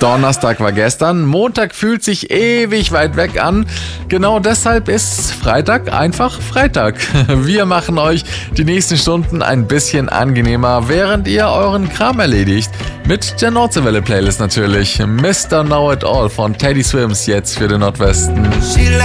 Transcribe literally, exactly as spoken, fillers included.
Donnerstag war gestern, Montag fühlt sich ewig weit weg an. Genau deshalb ist Freitag einfach Freitag. Wir machen euch die nächsten Stunden ein bisschen angenehmer, während ihr euren Kram erledigt. Mit der Nordseewelle-Playlist natürlich. Mister Know It All von Teddy Swims jetzt für den Nordwesten.